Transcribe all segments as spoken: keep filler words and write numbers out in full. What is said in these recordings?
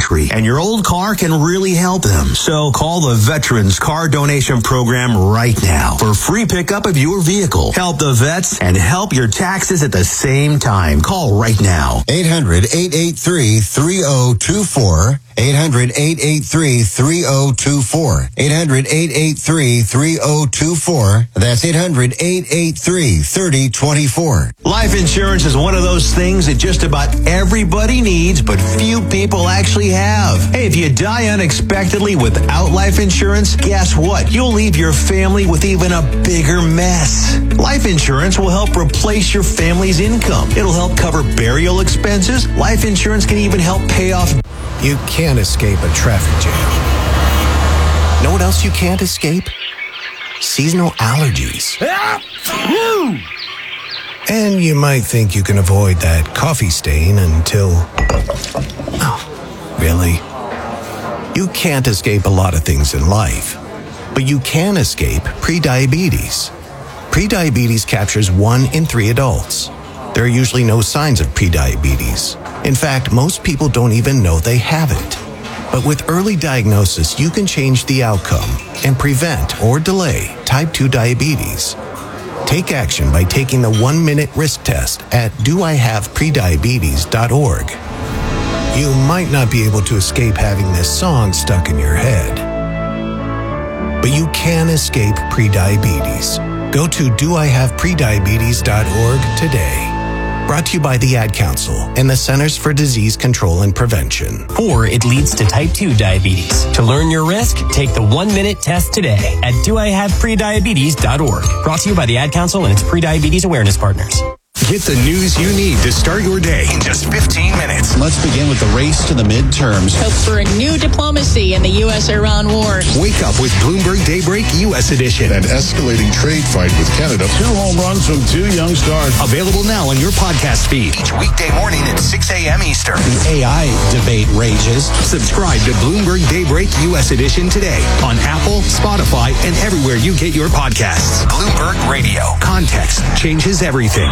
country, and your old car can really help them. So call the Veterans Car Donation Program right now for free pickup of your vehicle. Help the vets and help your taxes at the same time. Call right now. eight hundred, eight eight three, three oh two four. eight hundred, eight eight three, three oh two four. eight hundred, eight eight three, three oh two four. That's eight hundred, eight eight three, three oh two four. Life insurance is one of those things that just about everybody needs, but few people actually have. Hey, if you die unexpectedly without life insurance, guess what? You'll leave your family with even a bigger mess. Life insurance will help replace your family's income. It'll help cover burial expenses. Life insurance can even help pay off. You can't escape a traffic jam. Know what else you can't escape? Seasonal allergies. And you might think you can avoid that coffee stain until... Oh, really? You can't escape a lot of things in life, but you can escape prediabetes. Prediabetes captures one in three adults. There are usually no signs of prediabetes. In fact, most people don't even know they have it. But with early diagnosis, you can change the outcome and prevent or delay type two diabetes. Take action by taking the one-minute risk test at do I have prediabetes dot org. You might not be able to escape having this song stuck in your head, but you can escape prediabetes. Go to do I have prediabetes dot org today. Brought to you by the Ad Council and the Centers for Disease Control and Prevention. Or it leads to type two diabetes. To learn your risk, take the one-minute test today at do I have prediabetes dot org. Brought to you by the Ad Council and its pre-diabetes awareness partners. Get the news you need to start your day in just fifteen minutes. Let's begin with the race to the midterms. Hope for a new diplomacy in the U S Iran war. Wake up with Bloomberg Daybreak U S Edition. An escalating trade fight with Canada. Two home runs from two young stars. Available now on your podcast feed. Each weekday morning at six a.m. Eastern. The A I debate rages. Subscribe to Bloomberg Daybreak U S Edition today on Apple, Spotify, and everywhere you get your podcasts. Bloomberg Radio. Context changes everything.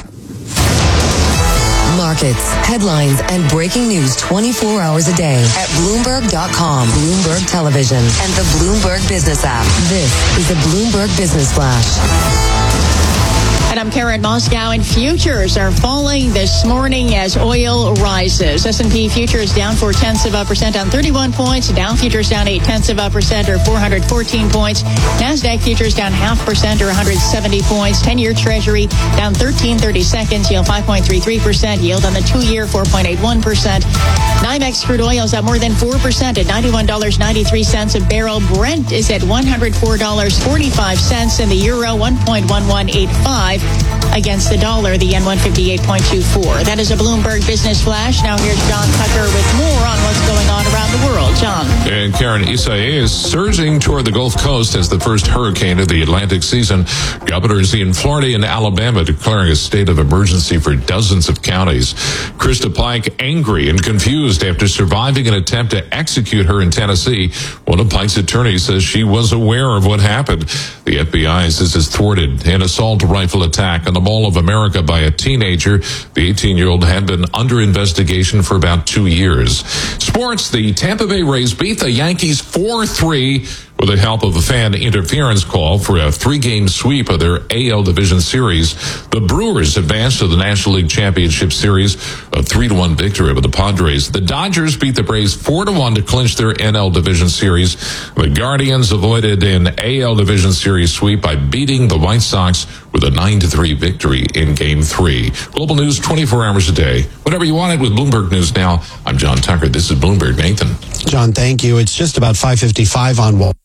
Markets, headlines, and breaking news twenty-four hours a day at Bloomberg dot com, Bloomberg Television, and the Bloomberg Business app. This is the Bloomberg Business Flash. And I'm Karen Moscow, and futures are falling this morning as oil rises. S and P futures down four tenths of a percent on thirty-one points. Dow futures down eight tenths of a percent or four hundred fourteen points. NASDAQ futures down half percent or one hundred seventy points. ten-year Treasury down thirteen thirty-seconds, yield five point three three percent. Yield on the two-year four point eight one percent. NYMEX crude oil is up more than four percent at ninety-one dollars and ninety-three cents a barrel. Brent is at one hundred four dollars and forty-five cents, and the euro one point one one eight five. Against the dollar, the yen one fifty-eight point two four. That is a Bloomberg Business Flash. Now here's John Tucker with more on what's going on around the world. John. And Karen, Isaias is surging toward the Gulf Coast as the first hurricane of the Atlantic season. Governors in Florida and Alabama declaring a state of emergency for dozens of counties. Krista Pike angry and confused after surviving an attempt to execute her in Tennessee. One of Pike's attorneys says she was aware of what happened. The F B I says has thwarted an assault rifle attack on the Mall of America by a teenager. The eighteen-year-old had been under investigation for about two years. Sports, the Tampa Bay Rays beat the Yankees four three with the help of a fan interference call for a three-game sweep of their A L Division Series. The Brewers advanced to the National League Championship Series, a three to one victory over the Padres. The Dodgers beat the Braves four to one to clinch their N L Division Series. The Guardians avoided an A L Division Series sweep by beating the White Sox with a nine to three victory in Game three. Global news twenty-four hours a day. Whatever you want it with Bloomberg News Now. I'm John Tucker. This is Bloomberg. Nathan. John, thank you. It's just about five fifty-five on Wall.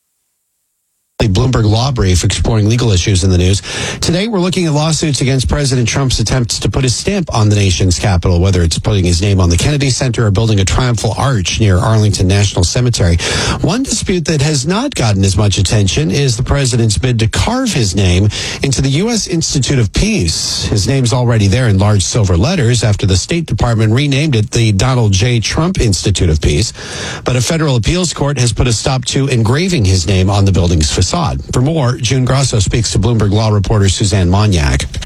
Bloomberg Law Brief exploring legal issues in the news. Today, we're looking at lawsuits against President Trump's attempts to put his stamp on the nation's capital, whether it's putting his name on the Kennedy Center or building a triumphal arch near Arlington National Cemetery. One dispute that has not gotten as much attention is the president's bid to carve his name into the U S Institute of Peace. His name's already there in large silver letters after the State Department renamed it the Donald J. Trump Institute of Peace. But a federal appeals court has put a stop to engraving his name on the building's facade. For more, June Grasso speaks to Bloomberg Law reporter Suzanne Moniak.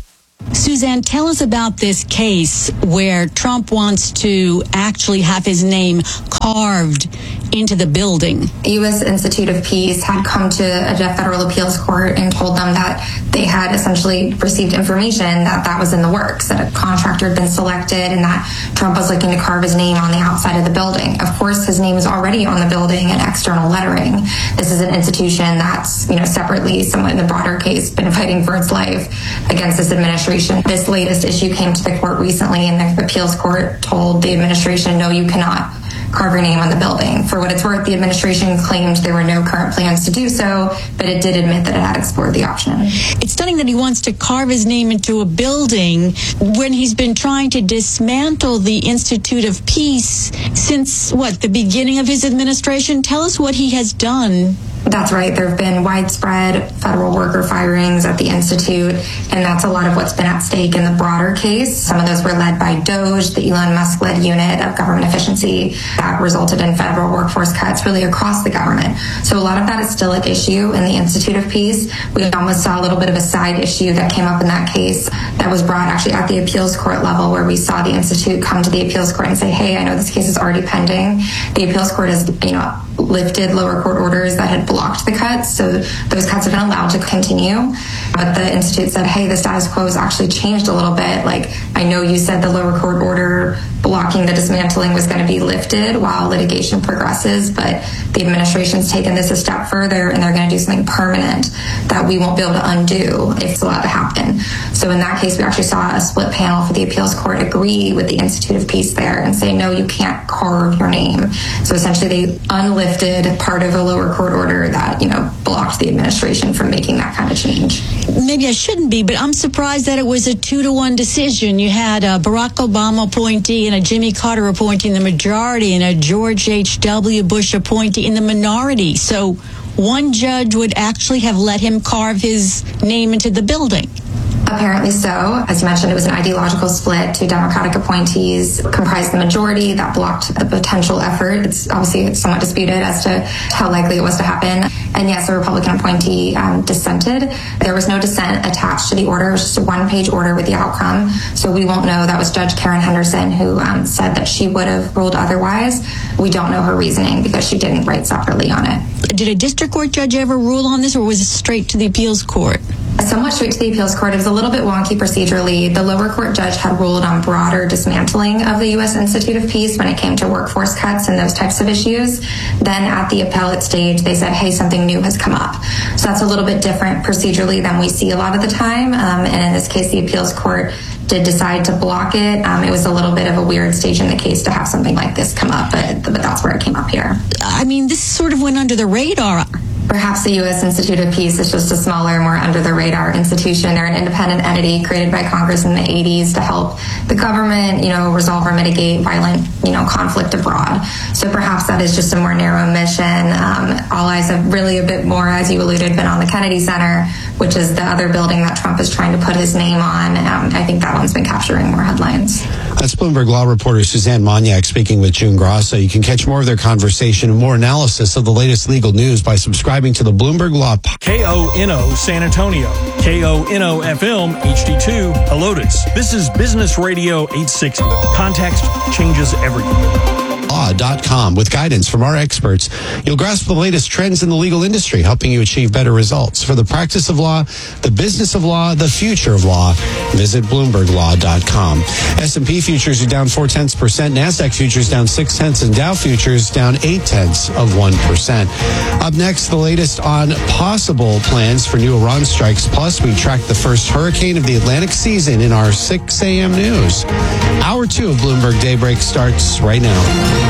Suzanne, tell us about this case where Trump wants to actually have his name carved into the building. The U S Institute of Peace had come to a federal appeals court and told them that they had essentially received information that that was in the works, that a contractor had been selected and that Trump was looking to carve his name on the outside of the building. Of course, his name is already on the building in external lettering. This is an institution that's, you know, separately, somewhat in the broader case, been fighting for its life against this administration. This latest issue came to the court recently, and the appeals court told the administration, no, you cannot carve your name on the building. For what it's worth, the administration claimed there were no current plans to do so, but it did admit that it had explored the option. It's stunning that he wants to carve his name into a building when he's been trying to dismantle the Institute of Peace since, what, the beginning of his administration? Tell us what he has done. That's right. There have been widespread federal worker firings at the Institute, and that's a lot of what's been at stake in the broader case. Some of those were led by DOGE, the Elon Musk-led unit of government efficiency that resulted in federal workforce cuts really across the government. So a lot of that is still at issue in the Institute of Peace. We almost saw a little bit of a side issue that came up in that case that was brought actually at the appeals court level, where we saw the Institute come to the appeals court and say, hey, I know this case is already pending. The appeals court has, you know, lifted lower court orders that had blocked the cuts, so those cuts have been allowed to continue. But the Institute said, hey, the status quo has actually changed a little bit. Like, I know you said the lower court order blocking the dismantling was going to be lifted while litigation progresses, but the administration's taken this a step further, and they're going to do something permanent that we won't be able to undo if it's allowed to happen. So in that case, we actually saw a split panel for the appeals court agree with the Institute of Peace there and say, no, you can't carve your name. So essentially they unlifted part of a lower court order that, you know, blocked the administration from making that kind of change. Maybe I shouldn't be, but I'm surprised that it was a two to one decision. You had a Barack Obama appointee and a Jimmy Carter appointee in the majority and a George H W Bush appointee in the minority. So one judge would actually have let him carve his name into the building. Apparently so. As you mentioned, it was an ideological split. Two Democratic appointees comprised the majority that blocked the potential effort. It's obviously somewhat disputed as to how likely it was to happen. And yes, a Republican appointee um, dissented. There was no dissent attached to the order. It was just a one-page order with the outcome. So we won't know. That was Judge Karen Henderson who um, said that she would have ruled otherwise. We don't know her reasoning because she didn't write separately on it. Did a district court judge ever rule on this, or was it straight to the appeals court? Somewhat straight to the appeals court. It was a little bit wonky procedurally. The lower court judge had ruled on broader dismantling of the U S Institute of Peace when it came to workforce cuts and those types of issues. Then at the appellate stage, they said, hey, something new has come up. So that's a little bit different procedurally than we see a lot of the time. Um, and in this case, the appeals court did decide to block it. Um, it was a little bit of a weird stage in the case to have something like this come up, but, but that's where it came up here. I mean, this sort of went under the radar. Perhaps the U S Institute of Peace is just a smaller, more under-the-radar institution. They're an independent entity created by Congress in the eighties to help the government, you know, resolve or mitigate violent, you know, conflict abroad. So perhaps that is just a more narrow mission. Um, all eyes have really a bit more, as you alluded, been on the Kennedy Center, which is the other building that Trump is trying to put his name on. Um, I think that one's been capturing more headlines. That's Bloomberg Law reporter Suzanne Moniak speaking with June Grasso. You can catch more of their conversation and more analysis of the latest legal news by subscribing to the Bloomberg Law podcast. K O N O San Antonio, K O N O F M H D two Helotes. This is Business Radio eight sixty. Context changes everything. law dot com. With guidance from our experts, you'll grasp the latest trends in the legal industry, helping you achieve better results. For the practice of law, the business of law, the future of law, visit Bloomberg Law dot com. S and P futures are down four tenths percent, NASDAQ futures down six tenths, and Dow futures down eight tenths of one percent. Up next, the latest on possible plans for new Iran strikes. Plus, we track the first hurricane of the Atlantic season in our six a.m. news. Hour two of Bloomberg Daybreak starts right now.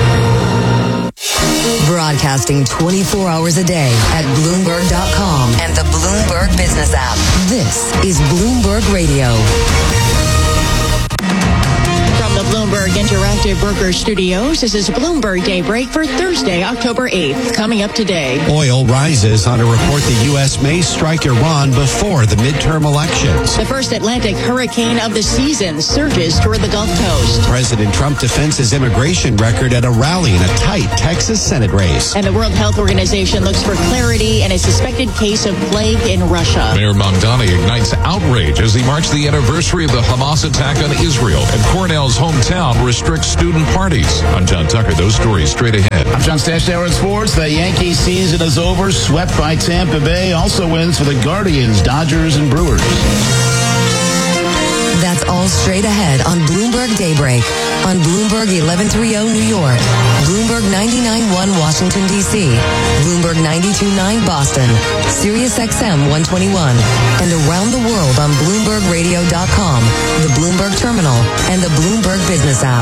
Broadcasting twenty-four hours a day at Bloomberg dot com and the Bloomberg Business app. This is Bloomberg Radio. From the Bloomberg Interactive Broker Studios. This is Bloomberg Daybreak for Thursday, October eighth. Coming up today. Oil rises on a report the U S may strike Iran before the midterm elections. The first Atlantic hurricane of the season surges toward the Gulf Coast. President Trump defends his immigration record at a rally in a tight Texas Senate race. And the World Health Organization looks for clarity in a suspected case of plague in Russia. Mayor Mamdani ignites outrage as he marks the anniversary of the Hamas attack on Israel. And Cornell's hometown restricts student parties. I'm John Tucker. Those stories straight ahead. I'm John Stashower in sports. The Yankees season is over, swept by Tampa Bay. Also wins for the Guardians, Dodgers, and Brewers. That's all straight ahead on Bloomberg Daybreak. On Bloomberg eleven thirty New York, Bloomberg ninety-nine point one Washington, D C, Bloomberg ninety-two point nine Boston, Sirius X M one twenty-one, and around the world on Bloomberg Radio dot com, the Bloomberg Terminal, and the Bloomberg Business app.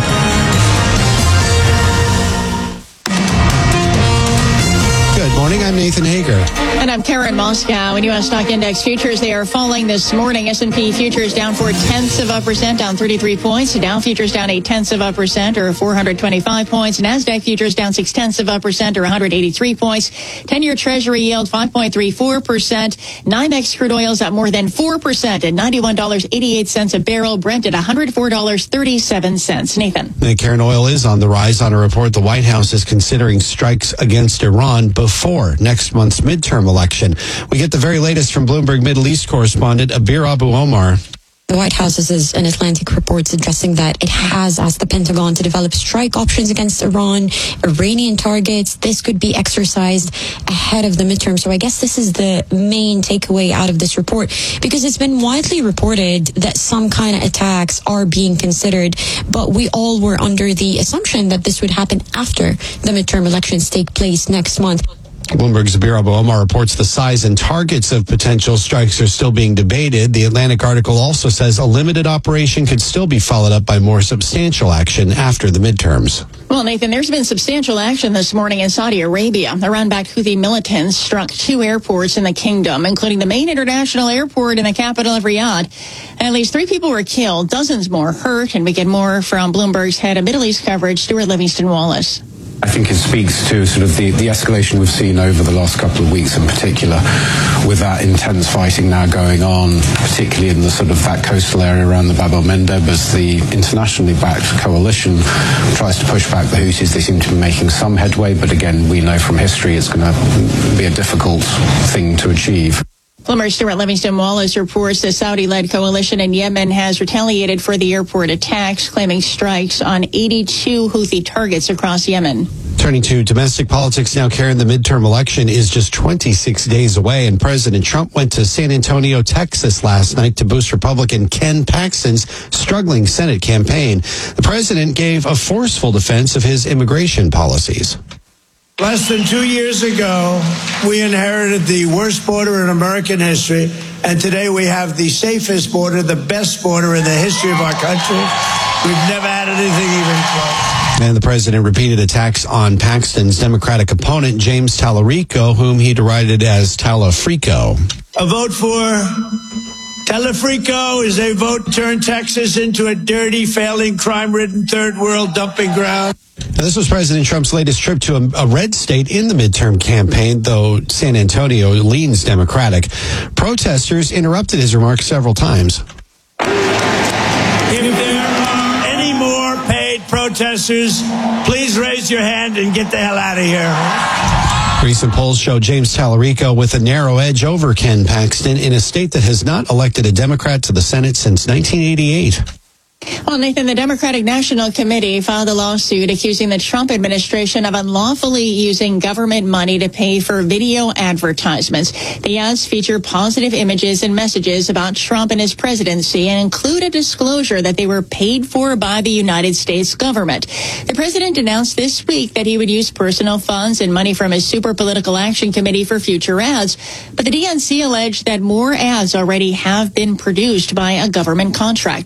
Good morning. I'm Nathan Hager. And I'm Karen Moscow. In U S stock index futures, they are falling this morning. S and P futures down four tenths of a percent, down thirty-three points. Dow futures down eight tenths of a percent, or four hundred twenty-five points. Nasdaq futures down six tenths of a percent, or one hundred eighty-three points. ten-year Treasury yield five point three four percent. NYMEX crude oil's up more than four percent at ninety-one dollars and eighty-eight cents a barrel. Brent at one hundred four dollars and thirty-seven cents. Nathan. And Karen, oil is on the rise on a report the White House is considering strikes against Iran before next month's midterm election. We get the very latest from Bloomberg Middle East correspondent Abir Abu Omar. The White House is an Atlantic report suggesting that it has asked the Pentagon to develop strike options against Iran, Iranian targets. This could be exercised ahead of the midterm. So I guess this is the main takeaway out of this report, because it's been widely reported that some kind of attacks are being considered, but we all were under the assumption that this would happen after the midterm elections take place next month. Bloomberg's Abir Abu Omar reports the size and targets of potential strikes are still being debated. The Atlantic article also says a limited operation could still be followed up by more substantial action after the midterms. Well, Nathan, there's been substantial action this morning in Saudi Arabia. Iran-backed Houthi militants struck two airports in the kingdom, including the main international airport in the capital of Riyadh. At least three people were killed, dozens more hurt, and we get more from Bloomberg's head of Middle East coverage, Stuart Livingston-Wallace. I think it speaks to sort of the, the escalation we've seen over the last couple of weeks in particular, with that intense fighting now going on, particularly in the sort of that coastal area around the Bab el-Mandeb, as the internationally backed coalition tries to push back the Houthis. They seem to be making some headway, but again, we know from history it's going to be a difficult thing to achieve. Bloomberg's Stuart Livingston-Wallace reports the Saudi-led coalition in Yemen has retaliated for the airport attacks, claiming strikes on eighty-two Houthi targets across Yemen. Turning to domestic politics now, Karen, the midterm election is just twenty-six days away, and President Trump went to San Antonio, Texas last night to boost Republican Ken Paxton's struggling Senate campaign. The president gave a forceful defense of his immigration policies. Less than two years ago, we inherited the worst border in American history, and today we have the safest border, the best border in the history of our country. We've never had anything even close. And the president repeated attacks on Paxton's Democratic opponent, James Tallarico, whom he derided as Talafrico. A vote for Talafrico is a vote to turn Texas into a dirty, failing, crime-ridden third world dumping ground. Now, this was President Trump's latest trip to a, a red state in the midterm campaign, though San Antonio leans Democratic. Protesters interrupted his remarks several times. If there are any more paid protesters, please raise your hand and get the hell out of here. Recent polls show James Tallarico with a narrow edge over Ken Paxton in a state that has not elected a Democrat to the Senate since nineteen eighty-eight. Well, Nathan, the Democratic National Committee filed a lawsuit accusing the Trump administration of unlawfully using government money to pay for video advertisements. The ads feature positive images and messages about Trump and his presidency and include a disclosure that they were paid for by the United States government. The president announced this week that he would use personal funds and money from his Super Political Action Committee for future ads. But the D N C alleged that more ads already have been produced by a government contractor.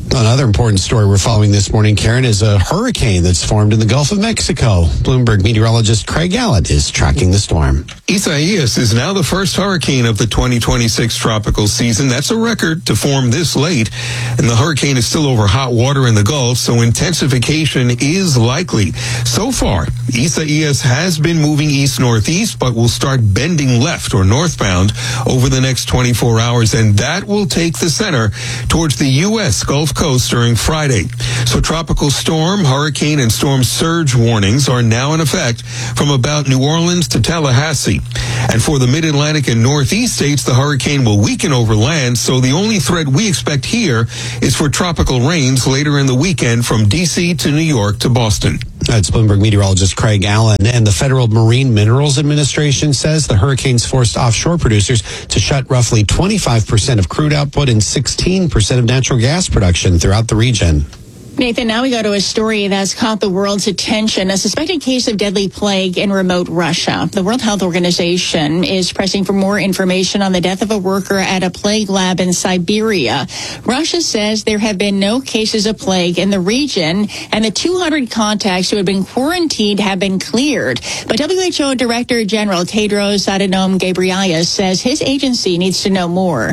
Another important story we're following this morning, Karen, is a hurricane that's formed in the Gulf of Mexico. Bloomberg meteorologist Craig Allen is tracking the storm. Isaias is now the first hurricane of the twenty twenty-six tropical season. That's a record to form this late. And the hurricane is still over hot water in the Gulf, so intensification is likely. So far, Isaias has been moving east-northeast, but will start bending left or northbound over the next twenty-four hours, and that will take the center towards the U S Gulf Coast during Friday. So tropical storm, hurricane, and storm surge warnings are now in effect from about New Orleans to Tallahassee. And for the mid-Atlantic and northeast states, the hurricane will weaken over land, so the only threat we expect here is for tropical rains later in the weekend from D C to New York to Boston. That's Bloomberg meteorologist Craig Allen. And the Federal Marine Minerals Administration says the hurricane's forced offshore producers to shut roughly twenty-five percent of crude output and sixteen percent of natural gas production throughout the region. Nathan, now we go to a story that's caught the world's attention. A suspected case of deadly plague in remote Russia. The World Health Organization is pressing for more information on the death of a worker at a plague lab in Siberia. Russia says there have been no cases of plague in the region, and the two hundred contacts who had been quarantined have been cleared. But W H O Director General Tedros Adhanom Ghebreyesus says his agency needs to know more.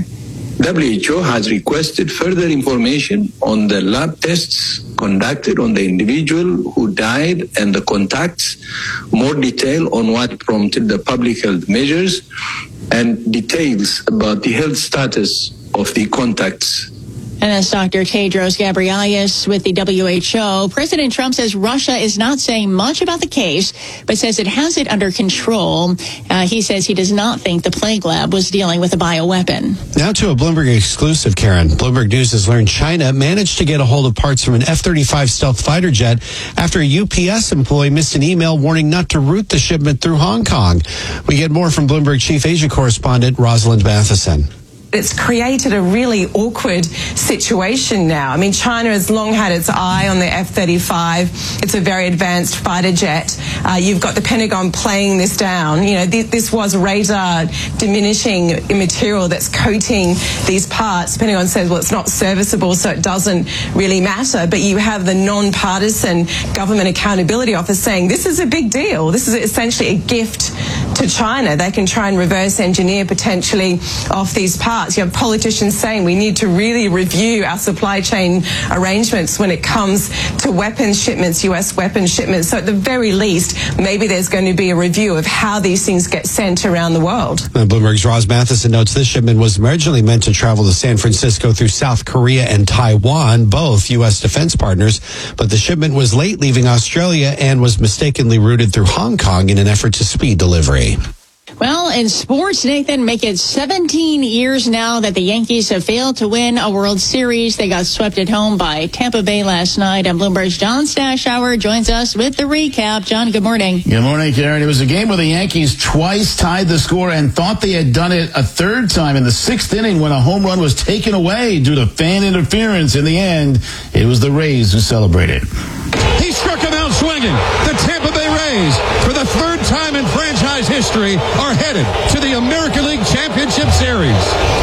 W H O has requested further information on the lab tests conducted on the individual who died and the contacts, more detail on what prompted the public health measures, and details about the health status of the contacts. And that's Doctor Tedros Ghebreyesus with the W H O. President Trump says Russia is not saying much about the case, but says it has it under control. Uh, he says he does not think the plague lab was dealing with a bioweapon. Now to a Bloomberg exclusive, Karen. Bloomberg News has learned China managed to get a hold of parts from an F thirty-five stealth fighter jet after a U P S employee missed an email warning not to route the shipment through Hong Kong. We get more from Bloomberg Chief Asia Correspondent Rosalind Matheson. It's created a really awkward situation now. I mean, China has long had its eye on the F thirty-five. It's a very advanced fighter jet. Uh, you've got the Pentagon playing this down. You know, th- this was radar diminishing material that's coating these parts. The Pentagon says, well, it's not serviceable, so it doesn't really matter. But you have the non-partisan Government Accountability Office saying this is a big deal. This is essentially a gift to China. They can try and reverse engineer potentially off these parts. You have politicians saying we need to really review our supply chain arrangements when it comes to weapons shipments, U S weapons shipments. So at the very least, maybe there's going to be a review of how these things get sent around the world. And Bloomberg's Roz Matheson notes this shipment was originally meant to travel to San Francisco through South Korea and Taiwan, both U S defense partners. But the shipment was late leaving Australia and was mistakenly routed through Hong Kong in an effort to speed delivery. Well, in sports, Nathan, make it seventeen years now that the Yankees have failed to win a World Series. They got swept at home by Tampa Bay last night. And Bloomberg's John Stashower joins us with the recap. John, good morning. Good morning, Karen. It was a game where the Yankees twice tied the score and thought they had done it a third time in the sixth inning when a home run was taken away due to fan interference. In the end, it was the Rays who celebrated. He struck him out swinging. The Tampa Bay Rays, for the third time in franchise history, are headed to the American League Championship Series.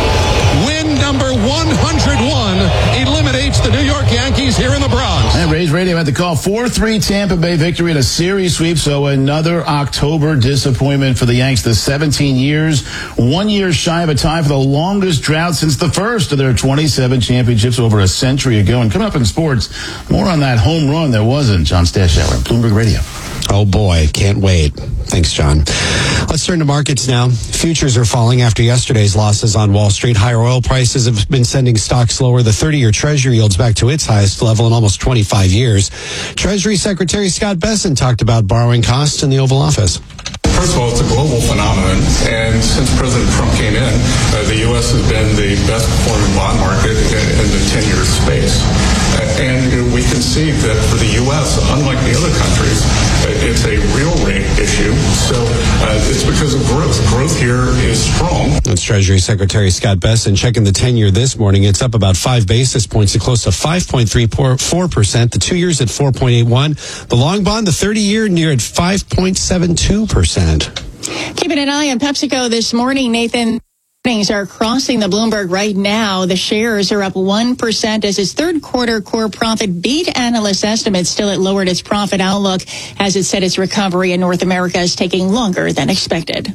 Win number one hundred one eliminates the New York Yankees here in the Bronx. And Rays Radio had the call. four three Tampa Bay victory in a series sweep, so another October disappointment for the Yanks. The seventeen years, one year shy of a tie for the longest drought since the first of their twenty-seven championships over a century ago. And coming up in sports, more on that home run there wasn't. John Stashower, Bloomberg Radio. Oh boy, can't wait. Thanks, John. Let's turn to markets now. Futures are falling after yesterday's losses on Wall Street. Higher oil prices have been sending stocks lower. The thirty-year Treasury yields back to its highest level in almost twenty-five years. Treasury Secretary Scott Bessent talked about borrowing costs in the Oval Office. First of all, it's a global phenomenon, and since President Trump came in, uh, the U S has been the best performing bond market in, in the ten-year space. Uh, and uh, we can see that for the U S, unlike the other countries, uh, it's a real rate issue. So uh, it's because of growth. Growth here is strong. That's Treasury Secretary Scott Bessent checking the ten-year this morning. It's up about five basis points to close to five point three four percent. The two years at four point eight one. The long bond, the thirty-year, near at five point seven two percent. Keeping an eye on PepsiCo this morning, Nathan. Earnings are crossing the Bloomberg right now. The shares are up one percent as its third quarter core profit beat analyst estimates. Still, it lowered its profit outlook as it said its recovery in North America is taking longer than expected.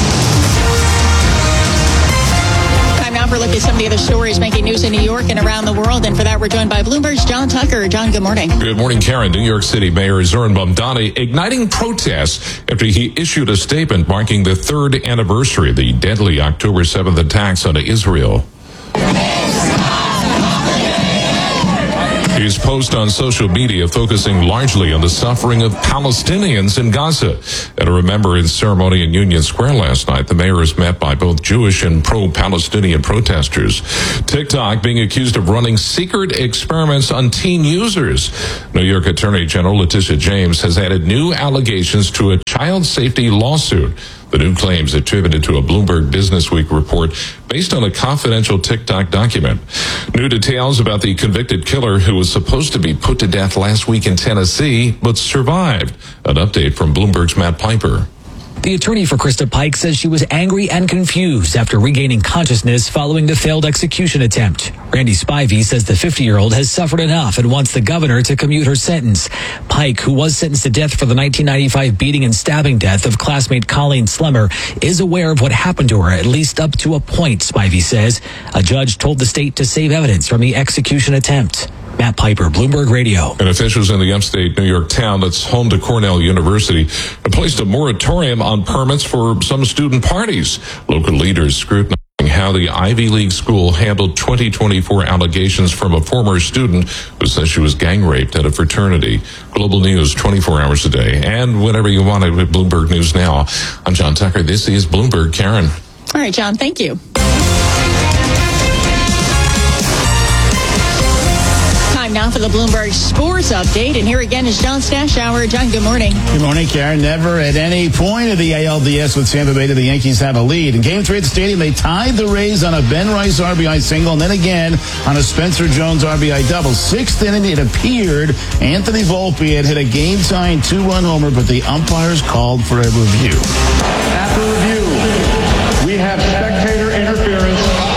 Now for a look at some of the other stories making news in New York and around the world. And for that, we're joined by Bloomberg's John Tucker. John, good morning. Good morning, Karen. New York City Mayor Zoran Mamdani igniting protests after he issued a statement marking the third anniversary of the deadly October seventh attacks on Israel. His post on social media focusing largely on the suffering of Palestinians in Gaza. At a remembrance ceremony in Union Square last night, the mayor is met by both Jewish and pro-Palestinian protesters. TikTok being accused of running secret experiments on teen users. New York Attorney General Letitia James has added new allegations to a child safety lawsuit. The new claims attributed to a Bloomberg Businessweek report based on a confidential TikTok document. New details about the convicted killer who was supposed to be put to death last week in Tennessee, but survived. An update from Bloomberg's Matt Piper. The attorney for Krista Pike says she was angry and confused after regaining consciousness following the failed execution attempt. Randy Spivey says the fifty-year-old has suffered enough and wants the governor to commute her sentence. Pike, who was sentenced to death for the nineteen ninety-five beating and stabbing death of classmate Colleen Slemmer, is aware of what happened to her, at least up to a point, Spivey says. A judge told the state to save evidence from the execution attempt. Matt Piper, Bloomberg Radio. And officials in the upstate New York town that's home to Cornell University have placed a moratorium on permits for some student parties. Local leaders scrutinizing how the Ivy League school handled twenty twenty-four allegations from a former student who says she was gang raped at a fraternity. Global News twenty-four hours a day. And whenever you want it with Bloomberg News Now. I'm John Tucker. This is Bloomberg. Karen. All right, John, thank you. Now for the Bloomberg Sports Update. And here again is John Stashower. John, good morning. Good morning, Karen. Never at any point of the A L D S with Tampa Bay did the Yankees have a lead. In Game three at the Stadium, they tied the Rays on a Ben Rice R B I single, and then again on a Spencer Jones R B I double. Sixth inning, it appeared Anthony Volpe had hit a game-tying two-run homer, but the umpires called for a review. After review, we have spectator interference.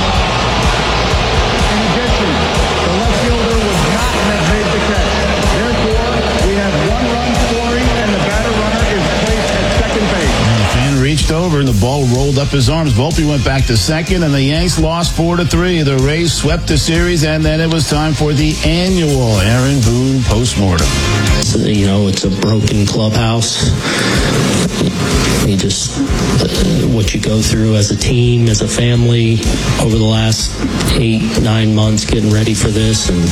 Reached over and the ball rolled up his arms. Volpe went back to second, and the Yanks lost four to three. The Rays swept the series, and then it was time for the annual Aaron Boone postmortem. So, you know, it's a broken clubhouse. You just uh, what you go through as a team, as a family, over the last eight, nine months, getting ready for this, and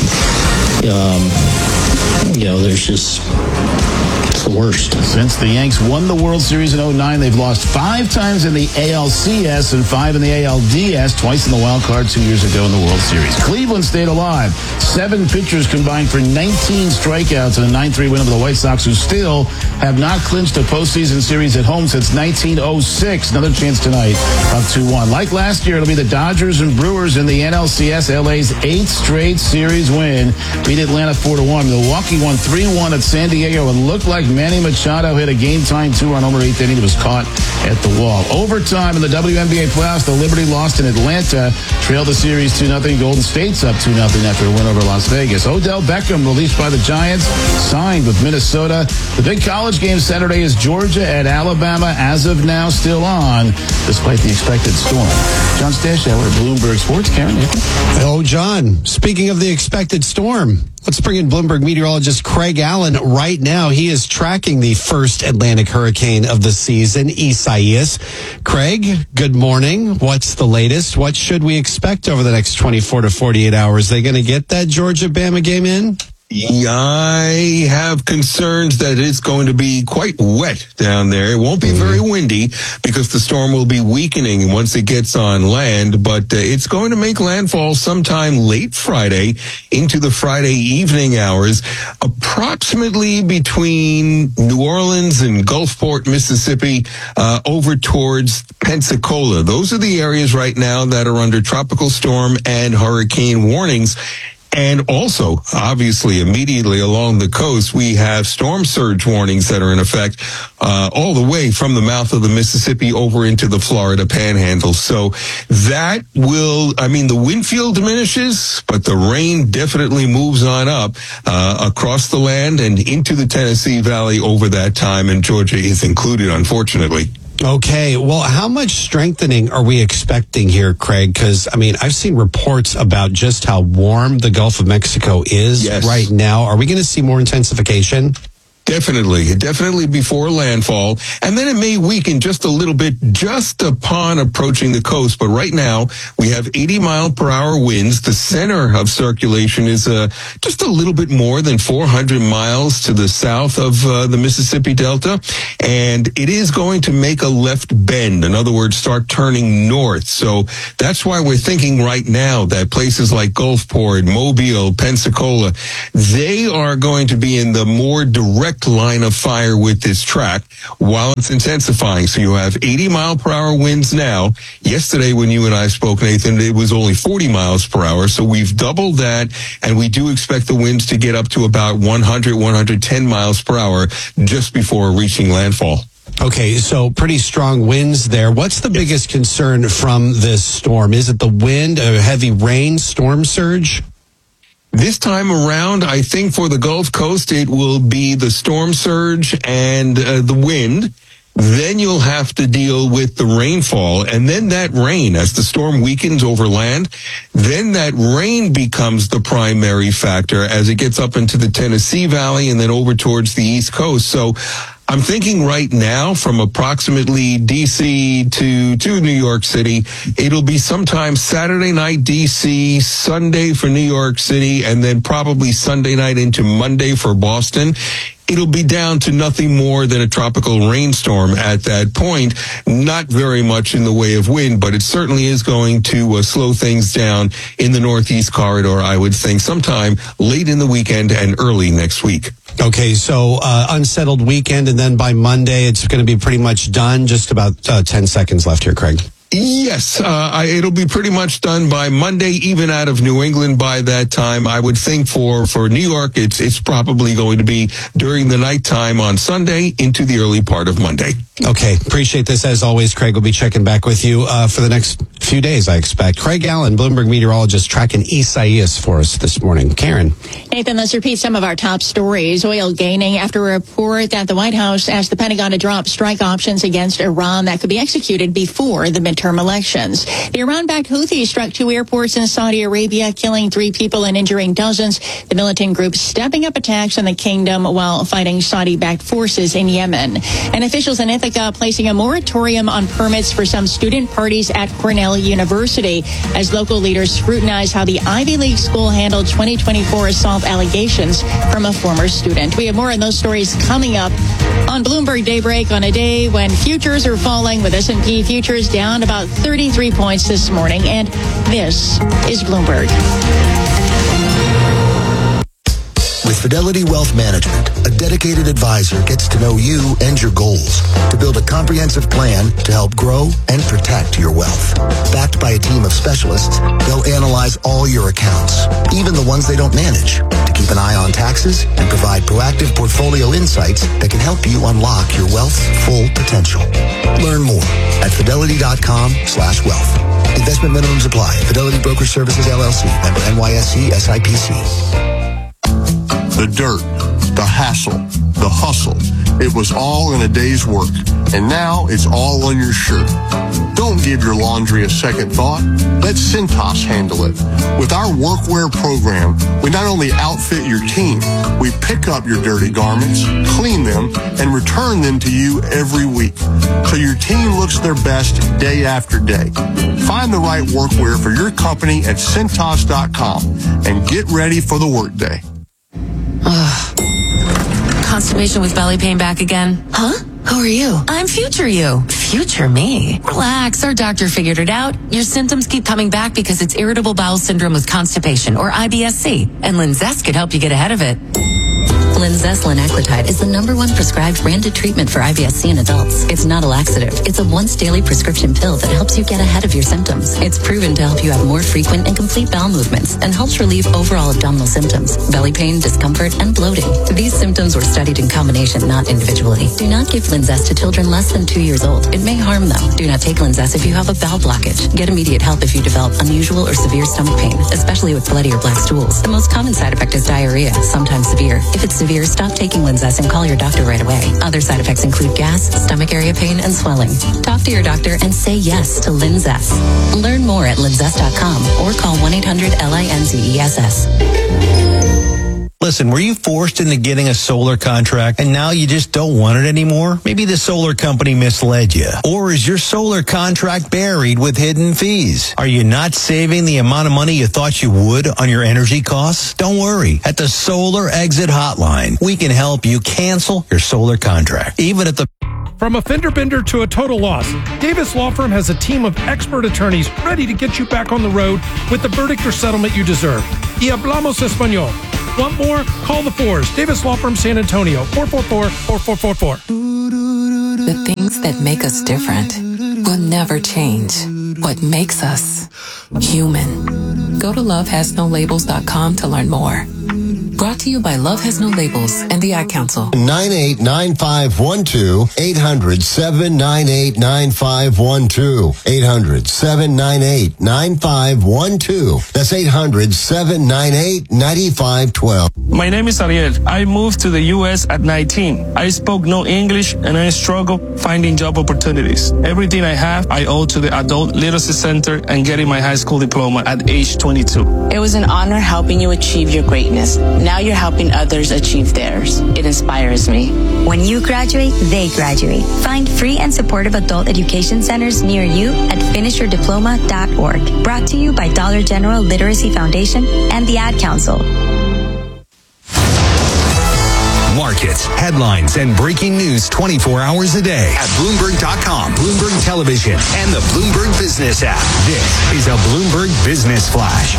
um, you know, there's just. The worst. Since the Yanks won the World Series in oh nine, they've lost five times in the A L C S and five in the A L D S, twice in the wild card two years ago in the World Series. Cleveland stayed alive. Seven pitchers combined for nineteen strikeouts in a nine three win over the White Sox, who still have not clinched a postseason series at home since nineteen oh six. Another chance tonight of two one. Like last year, it'll be the Dodgers and Brewers in the N L C S. L A's eighth straight series win. Beat Atlanta four to one. Milwaukee won three one at San Diego. It looked like Manny Machado hit a game-tying two-run homer eighth inning. It was caught at the wall. Overtime in the W N B A playoffs, the Liberty lost in Atlanta, trailed the series two nothing. Golden State's up two nothing after a win over Las Vegas. Odell Beckham, released by the Giants, signed with Minnesota. The big college game Saturday is Georgia at Alabama. As of now, still on, despite the expected storm. John Stashower, Bloomberg Sports. Karen. Oh, John, speaking of the expected storm, let's bring in Bloomberg meteorologist Craig Allen right now. He is tracking the first Atlantic hurricane of the season, Isaias. Craig, good morning. What's the latest? What should we expect over the next twenty-four to forty-eight hours? Are they going to get that Georgia-Bama game in? I have concerns that it's going to be quite wet down there. It won't be very windy because the storm will be weakening once it gets on land, but uh, it's going to make landfall sometime late Friday into the Friday evening hours, approximately between New Orleans and Gulfport, Mississippi, uh, over towards Pensacola. Those are the areas right now that are under tropical storm and hurricane warnings. And also, obviously, immediately along the coast, we have storm surge warnings that are in effect uh, all the way from the mouth of the Mississippi over into the Florida Panhandle. So that will, I mean, the wind field diminishes, but the rain definitely moves on up uh, across the land and into the Tennessee Valley over that time, and Georgia is included, unfortunately. Okay, well, how much strengthening are we expecting here, Craig? Because, I mean, I've seen reports about just how warm the Gulf of Mexico is yes. right now. Are we going to see more intensification? Definitely, definitely before landfall. And then it may weaken just a little bit just upon approaching the coast. But right now, we have eighty mile per hour winds. The center of circulation is uh, just a little bit more than four hundred miles to the south of uh, the Mississippi Delta. And it is going to make a left bend. In other words, start turning north. So that's why we're thinking right now that places like Gulfport, Mobile, Pensacola, they are going to be in the more direct line of fire with this track while it's intensifying. So you have eighty mile per hour winds now. Yesterday when you and I spoke, Nathan, it was only forty miles per hour. So we've doubled that, and we do expect the winds to get up to about one hundred, one hundred ten miles per hour just before reaching landfall. Okay, so pretty strong winds there. What's the biggest concern from this storm? Is it the wind, a heavy rain, storm surge? This time around, I think for the Gulf Coast, it will be the storm surge and uh, the wind. Then you'll have to deal with the rainfall. And then that rain, as the storm weakens over land, then that rain becomes the primary factor as it gets up into the Tennessee Valley and then over towards the East Coast. So I'm thinking right now from approximately D C to, to New York City, it'll be sometime Saturday night D C, Sunday for New York City, and then probably Sunday night into Monday for Boston. It'll be down to nothing more than a tropical rainstorm at that point. Not very much in the way of wind, but it certainly is going to uh, slow things down in the Northeast corridor, I would think, sometime late in the weekend and early next week. Okay, so uh, unsettled weekend, and then by Monday, it's going to be pretty much done. Just about uh, ten seconds left here, Craig. Yes, uh, I, it'll be pretty much done by Monday, even out of New England by that time. I would think for, for New York, it's it's probably going to be during the nighttime on Sunday into the early part of Monday. Okay, appreciate this as always, Craig. We'll be checking back with you uh, for the next few days, I expect. Craig Allen, Bloomberg meteorologist, tracking Isaias for us this morning. Karen. Nathan, let's repeat some of our top stories. Oil gaining after a report that the White House asked the Pentagon to drop strike options against Iran that could be executed before the midterm elections. The Iran-backed Houthis struck two airports in Saudi Arabia, killing three people and injuring dozens. The militant group stepping up attacks in the kingdom while fighting Saudi-backed forces in Yemen. And officials in Ithaca placing a moratorium on permits for some student parties at Cornell University as local leaders scrutinize how the Ivy League school handled twenty twenty-four assault allegations from a former student. We have more on those stories coming up on Bloomberg Daybreak on a day when futures are falling, with S and P futures down about thirty-three points this morning. And this is Bloomberg. With Fidelity Wealth Management, a dedicated advisor gets to know you and your goals to build a comprehensive plan to help grow and protect your wealth. Backed by a team of specialists, they'll analyze all your accounts, even the ones they don't manage, to keep an eye on taxes and provide proactive portfolio insights that can help you unlock your wealth's full potential. Learn more at fidelity.com slash wealth. Investment minimums apply. Fidelity Broker Services, L L C. Member N Y S E S I P C. The dirt, the hassle, the hustle. It was all in a day's work, and now it's all on your shirt. Don't give your laundry a second thought. Let Cintas handle it. With our workwear program, we not only outfit your team, we pick up your dirty garments, clean them, and return them to you every week, so your team looks their best day after day. Find the right workwear for your company at Cintas dot com and get ready for the workday. Ugh. Constipation with belly pain back again? Huh? Who are you? I'm future you. Future me? Relax, our doctor figured it out. Your symptoms keep coming back because it's irritable bowel syndrome with constipation, or I B S C, and Linzess could help you get ahead of it. Linzess linaclotide is the number one prescribed branded treatment for I B S C in adults. It's not a laxative. It's a once daily prescription pill that helps you get ahead of your symptoms. It's proven to help you have more frequent and complete bowel movements and helps relieve overall abdominal symptoms, belly pain, discomfort, and bloating. These symptoms were studied in combination, not individually. Do not give Linzess to children less than two years old. It may harm them. Do not take Linzess if you have a bowel blockage. Get immediate help if you develop unusual or severe stomach pain, especially with bloody or black stools. The most common side effect is diarrhea, sometimes severe. If it's severe, stop taking Linzess and call your doctor right away. Other side effects include gas, stomach area pain, and swelling. Talk to your doctor and say yes to Linzess. Learn more at linzess dot com or call one eight hundred L I N Z E S S. Listen, were you forced into getting a solar contract and now you just don't want it anymore? Maybe the solar company misled you. Or is your solar contract buried with hidden fees? Are you not saving the amount of money you thought you would on your energy costs? Don't worry. At the Solar Exit Hotline, we can help you cancel your solar contract. Even at the... From a fender bender to a total loss, Davis Law Firm has a team of expert attorneys ready to get you back on the road with the verdict or settlement you deserve. Y hablamos español. Want more? Call the fours. Davis Law Firm, San Antonio, four four four, four four four four. The things that make us different will never change. What makes us human. Go to love has no labels dot com to learn more. Brought to you by Love Has No Labels and the Ad Council. nine eight nine five one two, eight hundred, seven nine eight, nine five one two. eight hundred, seven nine eight, nine five one two. That's eight hundred, seven nine eight, nine five one two. My name is Ariel. I moved to the U S at nineteen. I spoke no English and I struggled finding job opportunities. Everything I have, I owe to the Adult Literacy Center and getting my high school diploma at age twenty-two. It was an honor helping you achieve your greatness. Now you're helping others achieve theirs. It inspires me. When you graduate, they graduate. Find free and supportive adult education centers near you at finish your diploma dot org. Brought to you by Dollar General Literacy Foundation and the Ad Council. Markets, headlines, and breaking news twenty-four hours a day at Bloomberg dot com, Bloomberg Television, and the Bloomberg Business app. This is a Bloomberg Business Flash.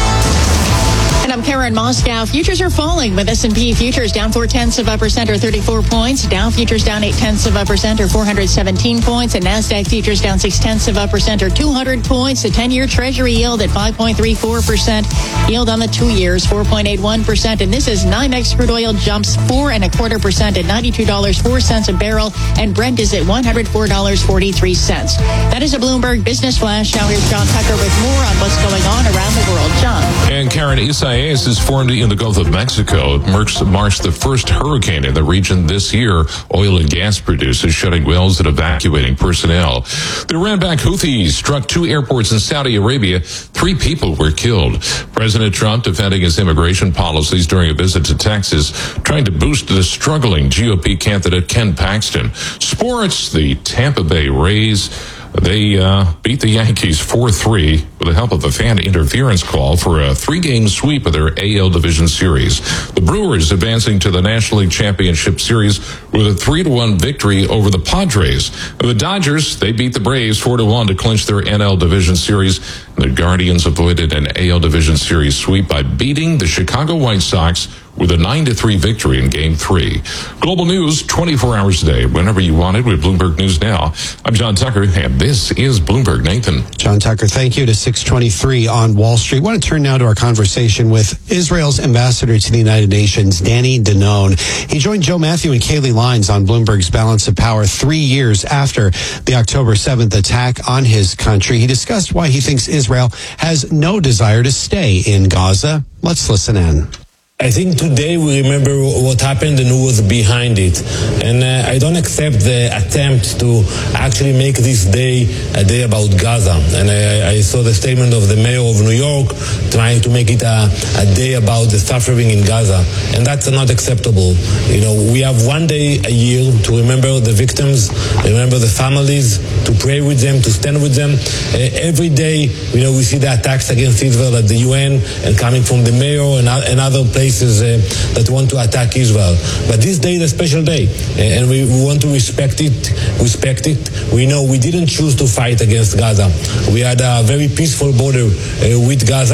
And I'm Karen Moscow. Futures are falling with S and P futures down four tenths of a percent or thirty-four points. Dow futures down eight tenths of a percent or four hundred seventeen points. And NASDAQ futures down six tenths of a percent or two hundred points. The ten-year Treasury yield at five point three four percent. Yield on the two years, four point eight one percent. And this is NYMEX crude oil jumps four and a quarter percent at ninety-two dollars and four cents a barrel. And Brent is at one hundred four dollars and forty-three cents. That is a Bloomberg Business Flash. Now here's John Tucker with more on what's going on around the world. John. And Karen, Isaias is formed in the Gulf of Mexico. It marks, marks the first hurricane in the region this year. Oil and gas producers shutting wells and evacuating personnel. The Iran-backed Houthis struck two airports in Saudi Arabia. Three people were killed. President Trump defending his immigration policies during a visit to Texas, trying to boost the struggling G O P candidate Ken Paxton. Sports, the Tampa Bay Rays, they uh, beat the Yankees four three with the help of a fan interference call for a three-game sweep of their A L Division Series. The Brewers advancing to the National League Championship Series with a three to one victory over the Padres. The Dodgers, they beat the Braves four to one to clinch their N L Division Series. The Guardians avoided an A L Division Series sweep by beating the Chicago White Sox with a nine to three victory in Game three. Global news twenty-four hours a day, whenever you want it, with Bloomberg News Now. I'm John Tucker, and this is Bloomberg. Nathan. John Tucker, thank you. To six twenty-three on Wall Street. I want to turn now to our conversation with Israel's ambassador to the United Nations, Danny Danon. He joined Joe Matthew and Kaylee Lines on Bloomberg's Balance of Power three years after the October seventh attack on his country. He discussed why he thinks Israel has no desire to stay in Gaza. Let's listen in. I think today we remember what happened and who was behind it. And uh, I don't accept the attempt to actually make this day a day about Gaza. And I, I saw the statement of the mayor of New York trying to make it a, a day about the suffering in Gaza. And that's not acceptable. You know, we have one day a year to remember the victims, remember the families, to pray with them, to stand with them. Uh, every day, you know, we see the attacks against Israel at the U N and coming from the mayor and, and other places. Uh, that want to attack Israel. But this day is a special day, and we, we want to respect it, respect it. We know we didn't choose to fight against Gaza. We had a very peaceful border uh, with Gaza,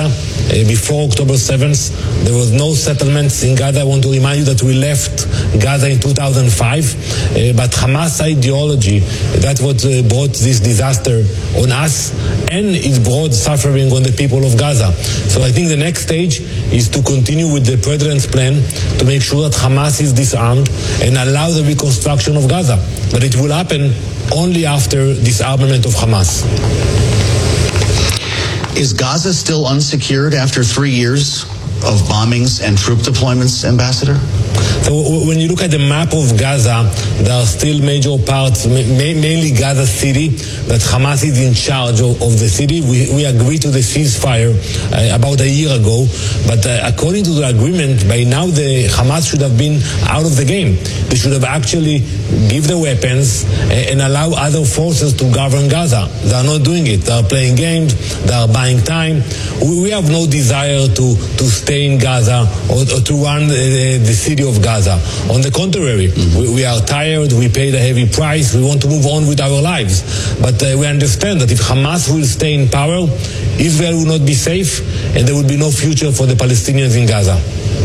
Uh, before October seventh, there was no settlements in Gaza. I want to remind you that we left Gaza in two thousand five, uh, but Hamas ideology, that's what uh, brought this disaster on us, and it brought suffering on the people of Gaza. So I think the next stage is to continue with the president's plan to make sure that Hamas is disarmed and allow the reconstruction of Gaza. But it will happen only after disarmament of Hamas. Is Gaza still unsecured after three years of bombings and troop deployments, Ambassador? So when you look at the map of Gaza, there are still major parts, mainly Gaza City, that Hamas is in charge of, of the city. We, we agreed to the ceasefire uh, about a year ago, but uh, according to the agreement, by now the Hamas should have been out of the game. They should have actually give the weapons and, and allow other forces to govern Gaza. They are not doing it. They are playing games. They are buying time. We, we have no desire to, to stay in Gaza or, or to run the, the city of Gaza. On the contrary, mm-hmm. we, we are tired, we paid a heavy price, we want to move on with our lives. But uh, we understand that if Hamas will stay in power, Israel will not be safe and there will be no future for the Palestinians in Gaza.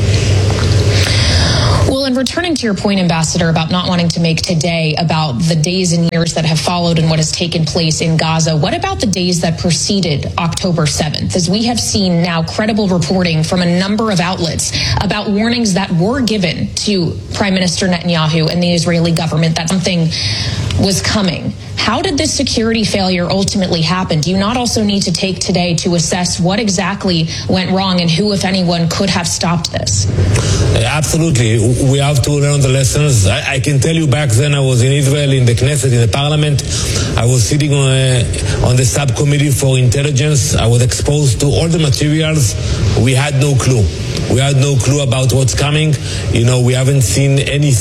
Well, and returning to your point, Ambassador, about not wanting to make today about the days and years that have followed and what has taken place in Gaza, what about the days that preceded October seventh? As we have seen now credible reporting from a number of outlets about warnings that were given to Prime Minister Netanyahu and the Israeli government that something was coming. How did this security failure ultimately happen? Do you not also need to take today to assess what exactly went wrong and who, if anyone, could have stopped this? Absolutely. We have to learn the lessons. I, I can tell you back then I was in Israel, in the Knesset, in the parliament. I was sitting on, uh, on the subcommittee for intelligence. I was exposed to all the materials. We had no clue. We had no clue about what's coming. You know, we haven't seen any,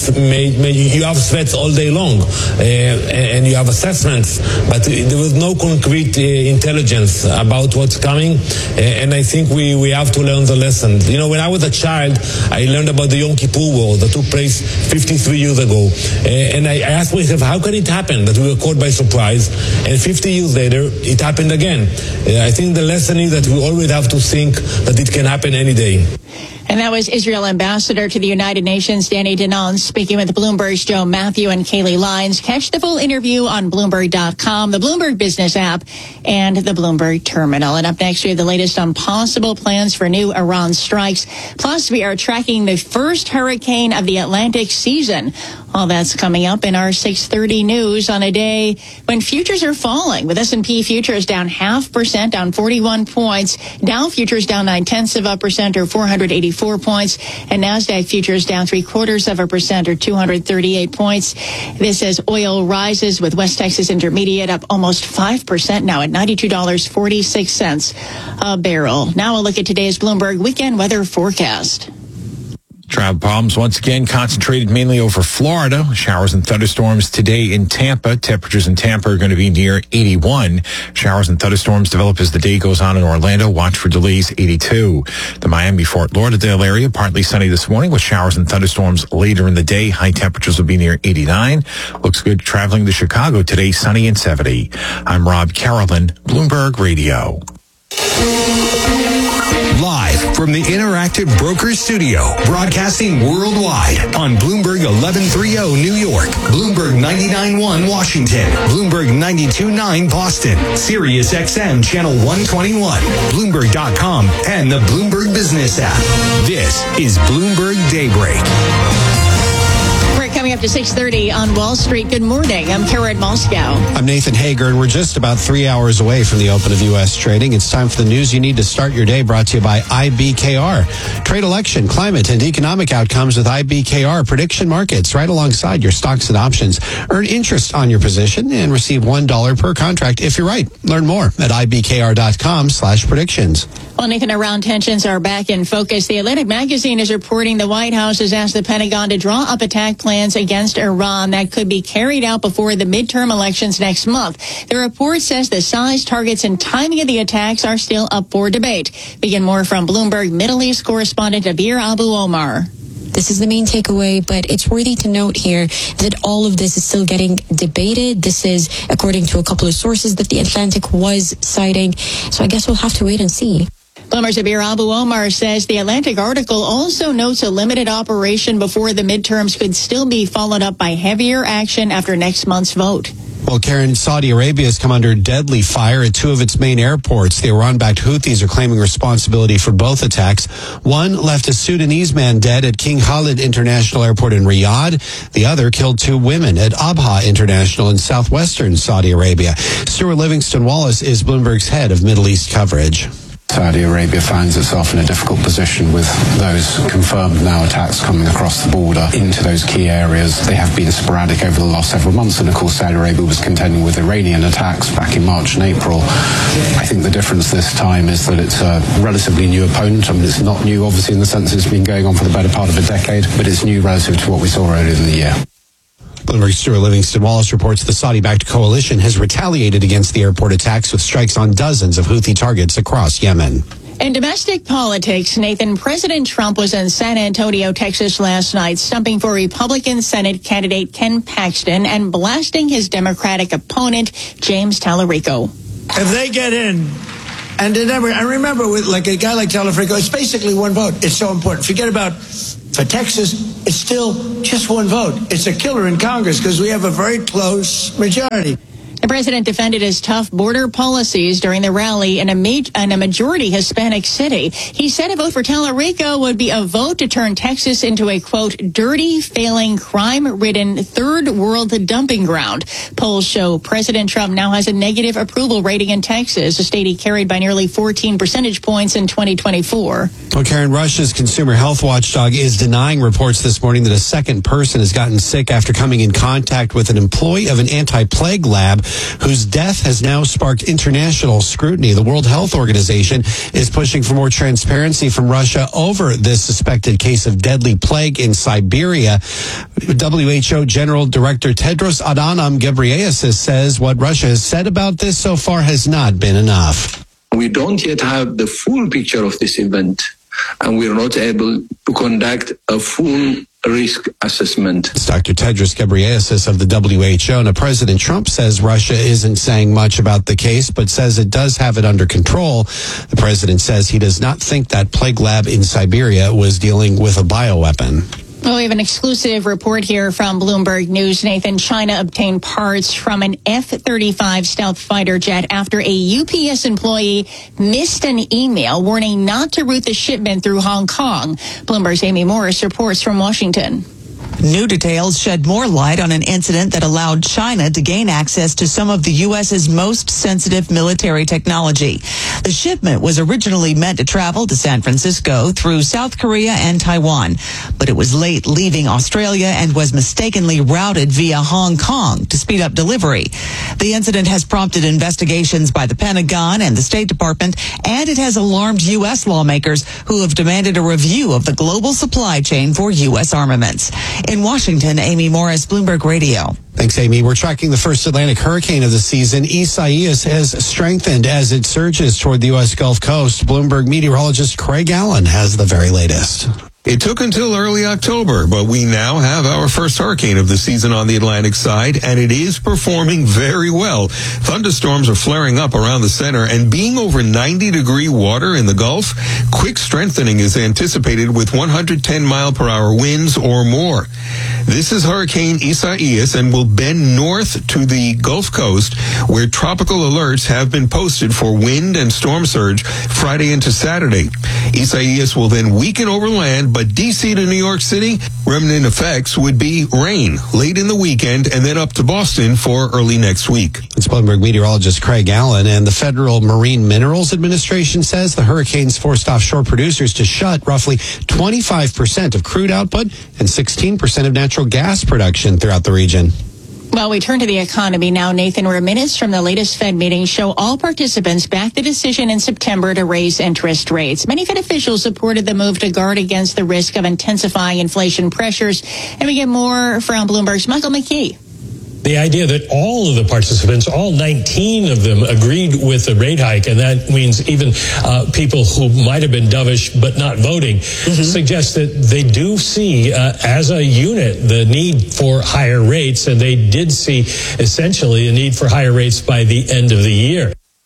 you have threats all day long, uh, and you have assessments, but there was no concrete uh, intelligence about what's coming, and I think we, we have to learn the lesson. You know, when I was a child, I learned about the Yom Kippur War that took place fifty-three years ago, uh, and I, I asked myself, how can it happen that we were caught by surprise, and fifty years later, it happened again? Uh, I think the lesson is that we always have to think that it can happen any day. And that was Israel Ambassador to the United Nations, Danny Danon, speaking with Bloomberg's Joe Matthew and Kaylee Lyons. Catch the full interview on Bloomberg dot com, the Bloomberg Business app, and the Bloomberg Terminal. And up next, we have the latest on possible plans for new Iran strikes. Plus, we are tracking the first hurricane of the Atlantic season. All that's coming up in our six thirty news on a day when futures are falling, with S and P futures down half percent, down forty-one points. Dow futures down nine tenths of a percent, or four hundred eighty-four points, and NASDAQ futures down three quarters of a percent, or two hundred thirty-eight points. This as oil rises, with West Texas Intermediate up almost five percent now at ninety-two dollars and forty-six cents a barrel. Now a look at today's Bloomberg weekend weather forecast. Travel problems once again concentrated mainly over Florida. Showers and thunderstorms today in Tampa. Temperatures in Tampa are going to be near eighty-one. Showers and thunderstorms develop as the day goes on in Orlando. Watch for delays, eighty-two. The Miami-Fort Lauderdale area, partly sunny this morning with showers and thunderstorms later in the day. High temperatures will be near eighty-nine. Looks good traveling to Chicago today, sunny and seventy. I'm Rob Carolyn, Bloomberg Radio. Live from the Interactive Brokers Studio, broadcasting worldwide on Bloomberg eleven thirty New York, Bloomberg ninety-nine point one Washington, Bloomberg ninety-two point nine Boston, Sirius X M Channel one twenty-one, Bloomberg dot com, and the Bloomberg Business app. This is Bloomberg Daybreak. We're coming up to six thirty on Wall Street. Good morning. I'm Karen Moscow. I'm Nathan Hager, and we're just about three hours away from the open of U S trading. It's time for the news you need to start your day, brought to you by I B K R. Trade election, climate, and economic outcomes with I B K R prediction markets right alongside your stocks and options. Earn interest on your position and receive one dollar per contract if you're right. Learn more at I B K R dot com slash predictions. Well, Nathan, Iran tensions are back in focus. The Atlantic magazine is reporting the White House has asked the Pentagon to draw up attack plans against Iran that could be carried out before the midterm elections next month. The report says the size, targets, and timing of the attacks are still up for debate. Begin more from Bloomberg Middle East correspondent Abir Abu Omar. This is the main takeaway, but it's worthy to note here that all of this is still getting debated. This is according to a couple of sources that the Atlantic was citing. So I guess we'll have to wait and see. Bloomberg's Abir Abu Omar says the Atlantic article also notes a limited operation before the midterms could still be followed up by heavier action after next month's vote. Well, Karen, Saudi Arabia has come under deadly fire at two of its main airports. The Iran-backed Houthis are claiming responsibility for both attacks. One left a Sudanese man dead at King Khalid International Airport in Riyadh. The other killed two women at Abha International in southwestern Saudi Arabia. Stuart Livingston Wallace is Bloomberg's head of Middle East coverage. Saudi Arabia finds itself in a difficult position with those confirmed now attacks coming across the border into those key areas. They have been sporadic over the last several months, and of course Saudi Arabia was contending with Iranian attacks back in March and April. I think the difference this time is that it's a relatively new opponent. I mean, it's not new obviously in the sense it's been going on for the better part of a decade, but it's new relative to what we saw earlier in the year. Bloomberg's Stuart Livingston Wallace reports the Saudi-backed coalition has retaliated against the airport attacks with strikes on dozens of Houthi targets across Yemen. In domestic politics, Nathan, President Trump was in San Antonio, Texas last night, stumping for Republican Senate candidate Ken Paxton and blasting his Democratic opponent, James Tallarico. If they get in, and remember, I remember with like a guy like Tallarico, it's basically one vote. It's so important. Forget about for Texas, it's still just one vote. It's a killer in Congress because we have a very close majority. The president defended his tough border policies during the rally in a, ma- in a majority Hispanic city. He said a vote for Tallarico would be a vote to turn Texas into a, quote, dirty, failing, crime-ridden third world dumping ground. Polls show President Trump now has a negative approval rating in Texas, a state he carried by nearly fourteen percentage points in twenty twenty-four. Well, Karen, Russia's consumer health watchdog is denying reports this morning that a second person has gotten sick after coming in contact with an employee of an anti-plague lab whose death has now sparked international scrutiny. The World Health Organization is pushing for more transparency from Russia over this suspected case of deadly plague in Siberia. W H O General Director Tedros Adhanom Ghebreyesus says what Russia has said about this so far has not been enough. We don't yet have the full picture of this event, and we're not able to conduct a full risk assessment. It's Doctor Tedros Ghebreyesus of the W H O. Now, President Trump says Russia isn't saying much about the case, but says it does have it under control. The president says he does not think that plague lab in Siberia was dealing with a bioweapon. Well, we have an exclusive report here from Bloomberg News. Nathan, China obtained parts from an F thirty-five stealth fighter jet after a U P S employee missed an email warning not to route the shipment through Hong Kong. Bloomberg's Amy Morris reports from Washington. New details shed more light on an incident that allowed China to gain access to some of the U S's most sensitive military technology. The shipment was originally meant to travel to San Francisco through South Korea and Taiwan, but it was late leaving Australia and was mistakenly routed via Hong Kong to speed up delivery. The incident has prompted investigations by the Pentagon and the State Department, and it has alarmed U S lawmakers who have demanded a review of the global supply chain for U S armaments. In Washington, Amy Morris, Bloomberg Radio. Thanks, Amy. We're tracking the first Atlantic hurricane of the season. Isaias has strengthened as it surges toward the U S Gulf Coast. Bloomberg meteorologist Craig Allen has the very latest. It took until early October, but we now have our first hurricane of the season on the Atlantic side, and it is performing very well. Thunderstorms are flaring up around the center, and being over ninety degree water in the Gulf, quick strengthening is anticipated with one hundred ten mile per hour winds or more. This is Hurricane Isaias and will bend north to the Gulf Coast, where tropical alerts have been posted for wind and storm surge Friday into Saturday. Isaias will then weaken over land, but D C to New York City, remnant effects would be rain late in the weekend and then up to Boston for early next week. It's Bloomberg meteorologist Craig Allen, and the Federal Marine Minerals Administration says the hurricanes forced offshore producers to shut roughly twenty-five percent of crude output and sixteen percent of natural gas production throughout the region. Well, we turn to the economy now, Nathan. Where minutes from the latest Fed meeting show all participants backed the decision in September to raise interest rates. Many Fed officials supported the move to guard against the risk of intensifying inflation pressures. And we get more from Bloomberg's Michael McKee. The idea that all of the participants, all nineteen of them, agreed with the rate hike, and that means even uh, people who might have been dovish but not voting, mm-hmm. suggests that they do see, uh, as a unit, the need for higher rates, and they did see essentially a need for higher rates by the end of the year.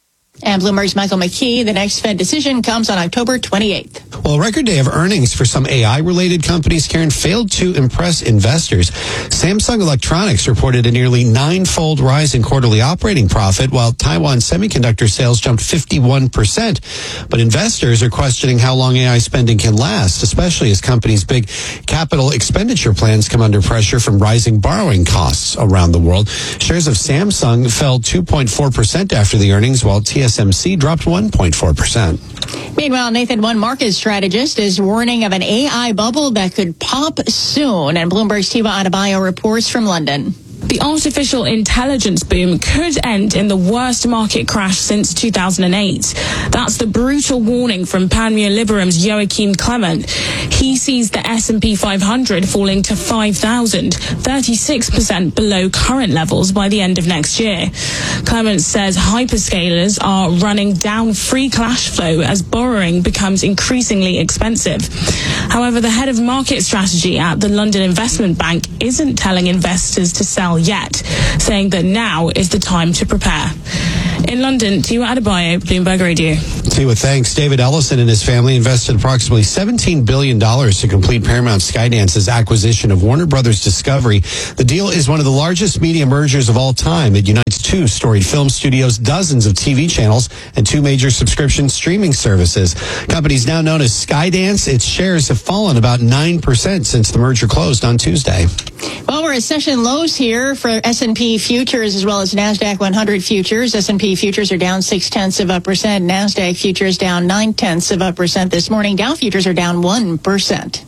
And Bloomberg's Michael McKee, the next Fed decision comes on October twenty-eighth. Well, a record day of earnings for some A I-related companies, Karen, failed to impress investors. Samsung Electronics reported a nearly nine-fold rise in quarterly operating profit, while Taiwan semiconductor sales jumped fifty-one percent. But investors are questioning how long A I spending can last, especially as companies' big capital expenditure plans come under pressure from rising borrowing costs around the world. Shares of Samsung fell two point four percent after the earnings, while T S M C dropped one point four percent. Meanwhile, Nathan, one market strategist is warning of an A I bubble that could pop soon. And Bloomberg's Tiva Adebayo reports from London. The artificial intelligence boom could end in the worst market crash since two thousand eight. That's the brutal warning from Panmure Liberum's Joachim Clement. He sees the S and P five hundred falling to five thousand, thirty-six percent below current levels by the end of next year. Clement says hyperscalers are running down free cash flow as borrowing becomes increasingly expensive. However, the head of market strategy at the London Investment Bank isn't telling investors to sell yet, saying that now is the time to prepare. In London, Tiva Adebayo, Bloomberg Radio. Tiva, thanks. David Ellison and his family invested approximately seventeen billion dollars to complete Paramount Skydance's acquisition of Warner Brothers Discovery. The deal is one of the largest media mergers of all time. It unites two storied film studios, dozens of T V channels, and two major subscription streaming services. Company's now known as Skydance. Its shares have fallen about nine percent since the merger closed on Tuesday. Well, we're at session lows here for S and P futures as well as NASDAQ one hundred futures. S and P futures are down six tenths of a percent. NASDAQ futures down nine tenths of a percent this morning. Dow futures are down one percent.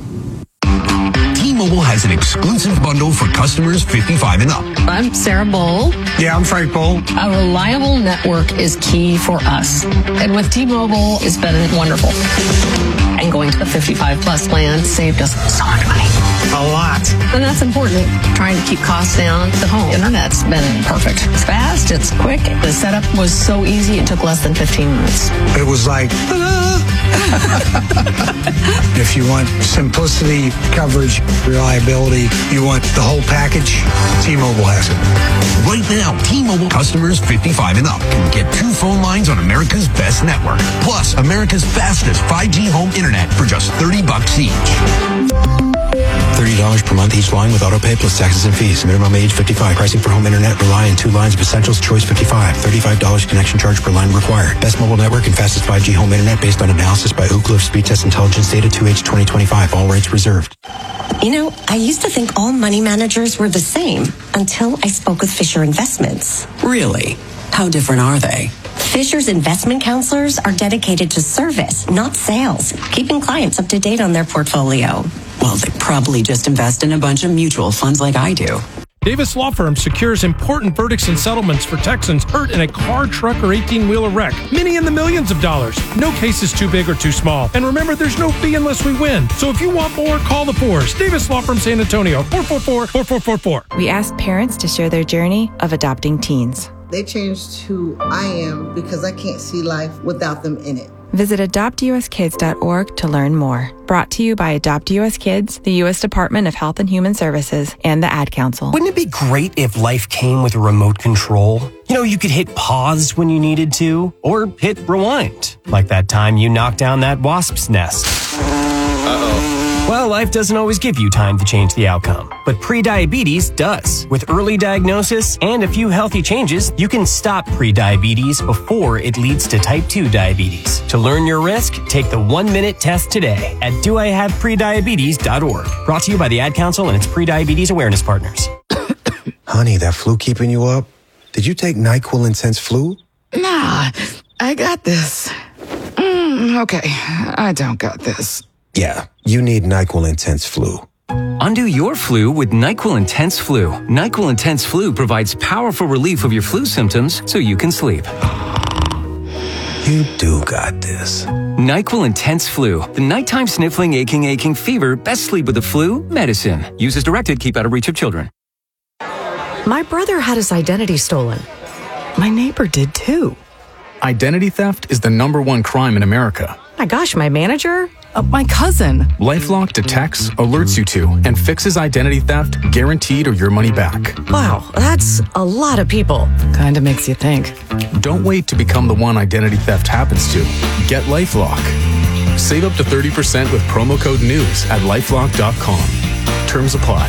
T-Mobile has an exclusive bundle for customers fifty-five and up. I'm Sarah Bowl. Yeah, I'm Frank Bowl. A reliable network is key for us. And with T-Mobile, it's been wonderful. And going to the fifty-five plus plan saved us so much money. A lot. And that's important. Trying to keep costs down. The home internet's been perfect. It's fast. It's quick. The setup was so easy. It took less than fifteen minutes. It was like, if you want simplicity, coverage, reliability, you want the whole package, T-Mobile has it. Right now, T-Mobile customers fifty-five and up can get two phone lines on America's best network, plus America's fastest five G home internet for just thirty bucks each. thirty dollars per month each line with autopay plus taxes and fees. Minimum age fifty-five. Pricing for home internet rely on two lines of Essentials Choice fifty-five. thirty-five dollars connection charge per line required. Best mobile network and fastest five G home internet based on analysis by Ookla of Speed Test Intelligence data two H twenty twenty-five. All rates reserved. You know, I used to think all money managers were the same until I spoke with Fisher Investments. Really? How different are they? Fisher's investment counselors are dedicated to service, not sales, keeping clients up to date on their portfolio. Well, they probably just invest in a bunch of mutual funds like I do. Davis Law Firm secures important verdicts and settlements for Texans hurt in a car, truck, or eighteen-wheeler wreck. Many in the millions of dollars. No case is too big or too small. And remember, there's no fee unless we win. So if you want more, call the Fours. Davis Law Firm San Antonio, four four four, four four four four. We asked parents to share their journey of adopting teens. They changed who I am because I can't see life without them in it. Visit adopt u s kids dot org to learn more. Brought to you by Adopt U S Kids, the U S Department of Health and Human Services, and the Ad Council. Wouldn't it be great if life came with a remote control? You know, you could hit pause when you needed to, or hit rewind. Like that time you knocked down that wasp's nest. Uh-oh. Well, life doesn't always give you time to change the outcome, but prediabetes does. With early diagnosis and a few healthy changes, you can stop prediabetes before it leads to type two diabetes. To learn your risk, take the one-minute test today at do I have prediabetes dot org. Brought to you by the Ad Council and its pre-diabetes awareness partners. Honey, that flu keeping you up? Did you take NyQuil Intense Flu? Nah, I got this. Mm, okay, I don't got this. Yeah, you need NyQuil Intense Flu. Undo your flu with NyQuil Intense Flu. NyQuil Intense Flu provides powerful relief of your flu symptoms so you can sleep. You do got this. NyQuil Intense Flu. The nighttime sniffling, aching, aching fever. Best sleep with the flu. Medicine. Use as directed. Keep out of reach of children. My brother had his identity stolen. My neighbor did too. Identity theft is the number one crime in America. My gosh, my manager? Uh, my cousin. LifeLock detects, alerts you to, and fixes identity theft, guaranteed or your money back. Wow, that's a lot of people. Kinda makes you think. Don't wait to become the one identity theft happens to. Get LifeLock. Save up to thirty percent with promo code NEWS at lifelock dot com. Terms apply.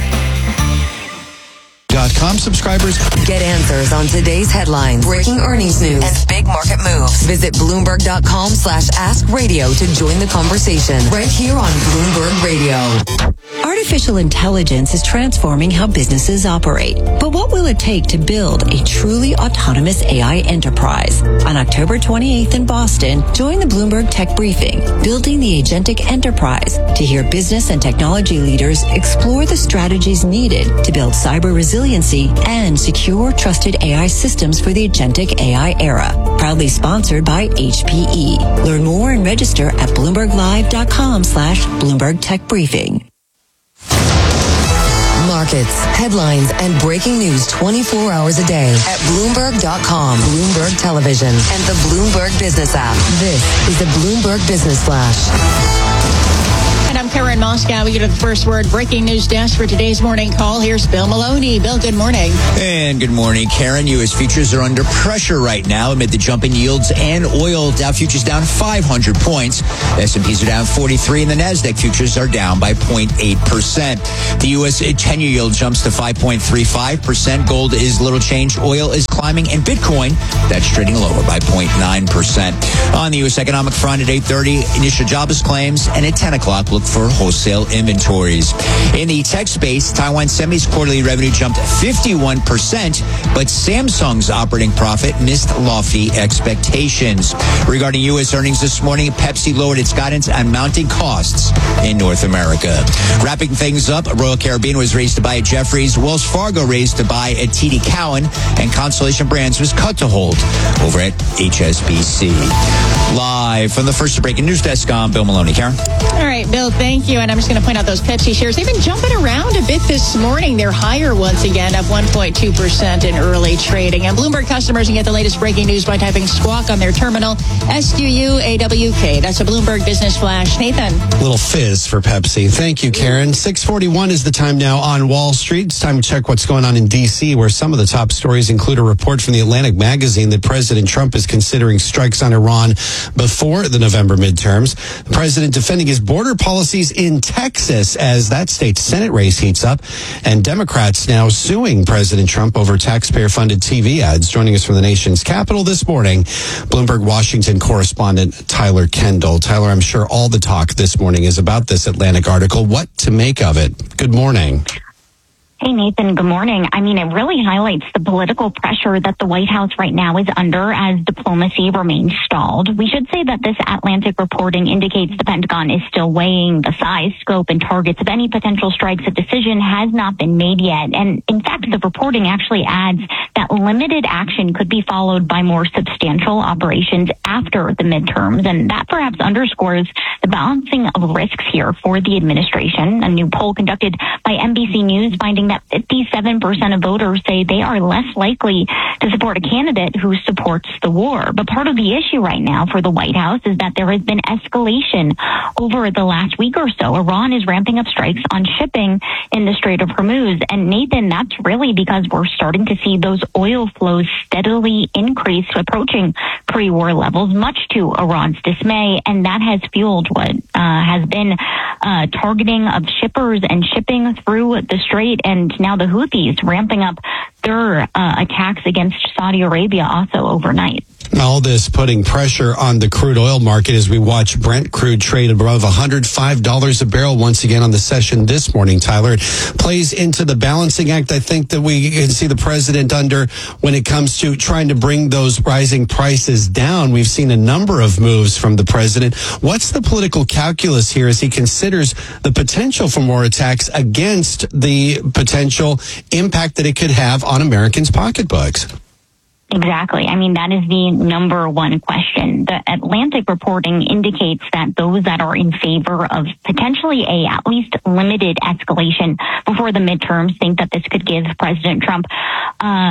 .com subscribers. Get answers on today's headlines, breaking earnings news, and big market moves. Visit Bloomberg.com slash Ask Radio to join the conversation right here on Bloomberg Radio. Artificial intelligence is transforming how businesses operate. But what will it take to build a truly autonomous A I enterprise? On October twenty-eighth in Boston, join the Bloomberg Tech Briefing, Building the Agentic Enterprise, to hear business and technology leaders explore the strategies needed to build cyber resiliency and secure, trusted A I systems for the agentic A I era. Proudly sponsored by H P E. Learn more and register at BloombergLive.com slash Bloomberg Tech Briefing. Markets, headlines, and breaking news twenty-four hours a day at Bloomberg dot com, Bloomberg Television, and the Bloomberg Business app. This is the Bloomberg Business Flash. And I'm Karen Moscow. We go to the first word breaking news desk for today's morning call. Here's Bill Maloney. Bill, good morning. And good morning, Karen. U S futures are under pressure right now amid the jump in yields and oil. Dow futures down five hundred points. S and P's are down forty-three, and the NASDAQ futures are down by zero point eight percent. The U S ten-year yield jumps to five point three five percent. Gold is little change. Oil is climbing, and Bitcoin, that's trading lower by zero point nine percent. On the U S economic front at eight thirty, initial jobless claims, and at ten o'clock, look for wholesale inventories. In the tech space, Taiwan Semi's quarterly revenue jumped fifty-one percent, but Samsung's operating profit missed lofty expectations. Regarding U S earnings this morning, Pepsi lowered its guidance on mounting costs in North America. Wrapping things up, Royal Caribbean was raised to buy at Jefferies, Wells Fargo raised to buy at T D Cowen, and Constellation Brands was cut to hold over at H S B C. Live from the first breaking news desk, I'm Bill Maloney. Karen? All right, Bill, thank you. And I'm just going to point out those Pepsi shares. They've been jumping around a bit this morning. They're higher once again, up one point two percent in early trading. And Bloomberg customers can get the latest breaking news by typing squawk on their terminal, S Q U A W K. That's a Bloomberg Business Flash. Nathan. Little fizz for Pepsi. Thank you, Karen. six forty-one is the time now on Wall Street. It's time to check what's going on in D C, where some of the top stories include a report from the Atlantic magazine that President Trump is considering strikes on Iran before the November midterms. The president defending his border policies in Texas as that state's Senate race heats up, and Democrats now suing President Trump over taxpayer-funded T V ads. Joining us from the nation's capital this morning, Bloomberg Washington correspondent Tyler Kendall. Tyler, I'm sure all the talk this morning is about this Atlantic article. What to make of it? Good morning. Hey, Nathan, good morning. I mean, it really highlights the political pressure that the White House right now is under as diplomacy remains stalled. We should say that this Atlantic reporting indicates the Pentagon is still weighing the size, scope, and targets of any potential strikes. A decision has not been made yet. And in fact, the reporting actually adds that limited action could be followed by more substantial operations after the midterms. And that perhaps underscores the balancing of risks here for the administration. A new poll conducted by N B C News finding that fifty-seven percent of voters say they are less likely to support a candidate who supports the war. But part of the issue right now for the White House is that there has been escalation over the last week or so. Iran is ramping up strikes on shipping in the Strait of Hormuz. And Nathan, that's really because we're starting to see those oil flows steadily increase, approaching pre-war levels, much to Iran's dismay. And that has fueled what uh, has been uh, targeting of shippers and shipping through the strait. And now the Houthis ramping up their uh, attacks against Saudi Arabia also overnight. All this putting pressure on the crude oil market as we watch Brent crude trade above one hundred five dollars a barrel once again on the session this morning, Tyler. It plays into the balancing act, I think, that we can see the president under when it comes to trying to bring those rising prices down. We've seen a number of moves from the president. What's the political calculus here as he considers the potential for more attacks against the potential impact that it could have on Americans' pocketbooks? Exactly. I mean, that is the number one question. The Atlantic reporting indicates that those that are in favor of potentially a at least limited escalation before the midterms think that this could give President Trump uh,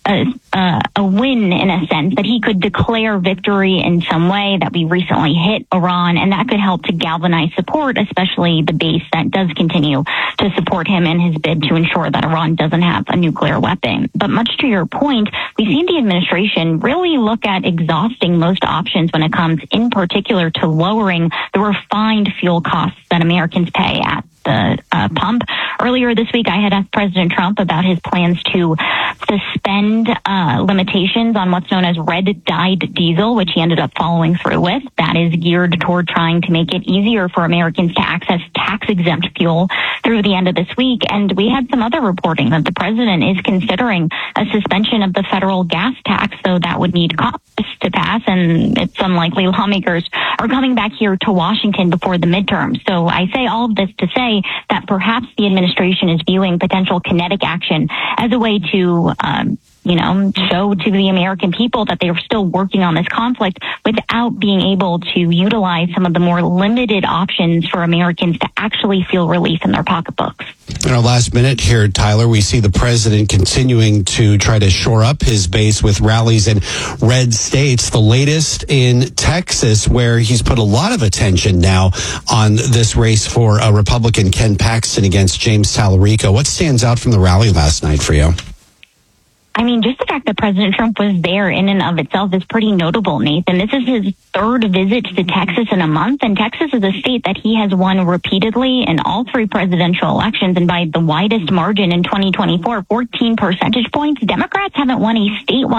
a, a, a win in a sense, that he could declare victory in some way, that we recently hit Iran, and that could help to galvanize support, especially the base that does continue to support him in his bid to ensure that Iran doesn't have a nuclear weapon. But much to your point, we've seen the administration really look at exhausting most options when it comes in particular to lowering the refined fuel costs that Americans pay at the uh, pump. Earlier this week, I had asked President Trump about his plans to suspend uh, limitations on what's known as red-dyed diesel, which he ended up following through with. That is geared toward trying to make it easier for Americans to access tax-exempt fuel through the end of this week. And we had some other reporting that the president is considering a suspension of the federal gas tax, though that would need Congress to pass, and it's unlikely lawmakers are coming back here to Washington before the midterms. So I say all of this to say that perhaps the administration is viewing potential kinetic action as a way to, um, you know, show to the American people that they are still working on this conflict without being able to utilize some of the more limited options for Americans to actually feel relief in their pocketbooks. In our last minute here, Tyler, we see the president continuing to try to shore up his base with rallies in red states. The latest in Texas, where he's put a lot of attention now on this race for uh, Republican Ken Paxton against James Tallarico. What stands out from the rally last night for you? I mean, just the fact that President Trump was there in and of itself is pretty notable, Nathan. This is his third visit to Texas in a month, and Texas is a state that he has won repeatedly in all three presidential elections, and by the widest margin in twenty twenty-four, fourteen percentage points. Democrats haven't won a statewide